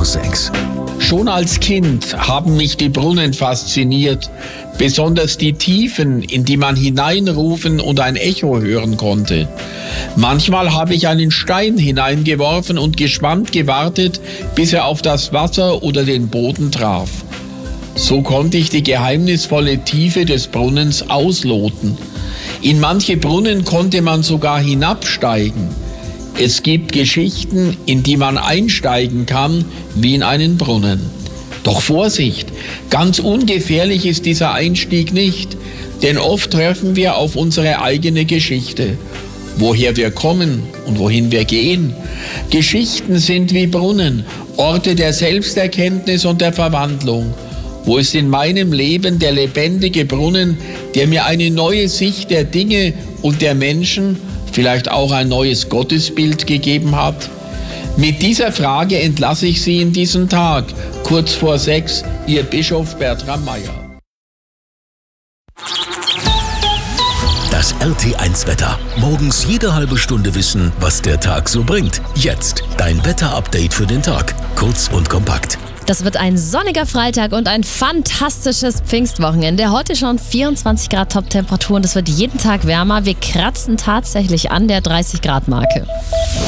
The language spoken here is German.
6. Schon als Kind haben mich die Brunnen fasziniert, besonders die Tiefen, in die man hineinrufen und ein Echo hören konnte. Manchmal habe ich einen Stein hineingeworfen und gespannt gewartet, bis er auf das Wasser oder den Boden traf. So konnte ich die geheimnisvolle Tiefe des Brunnens ausloten. In manche Brunnen konnte man sogar hinabsteigen. Es gibt Geschichten, in die man einsteigen kann, wie in einen Brunnen. Doch Vorsicht, ganz ungefährlich ist dieser Einstieg nicht, denn oft treffen wir auf unsere eigene Geschichte. Woher wir kommen und wohin wir gehen. Geschichten sind wie Brunnen, Orte der Selbsterkenntnis und der Verwandlung. Wo ist in meinem Leben der lebendige Brunnen, der mir eine neue Sicht der Dinge und der Menschen, vielleicht auch ein neues Gottesbild gegeben hat? Mit dieser Frage entlasse ich Sie in diesen Tag. Kurz vor 6, Ihr Bischof Bertram Meyer. Das RT1-Wetter. Morgens jede halbe Stunde wissen, was der Tag so bringt. Jetzt dein Wetter-Update für den Tag. Kurz und kompakt. Das wird ein sonniger Freitag und ein fantastisches Pfingstwochenende. Heute schon 24 Grad Top-Temperatur und es wird jeden Tag wärmer. Wir kratzen tatsächlich an der 30-Grad-Marke.